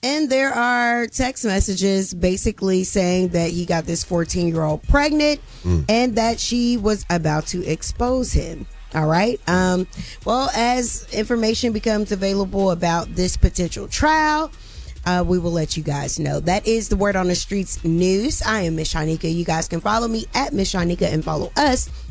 And there are text messages basically saying that he got this 14-year-old pregnant and that she was about to expose him. All right. Well, as information becomes available about this potential trial, we will let you guys know. That is the Word on the Streets news. I am Miss Shanika. You guys can follow me at Miss Shanika and follow us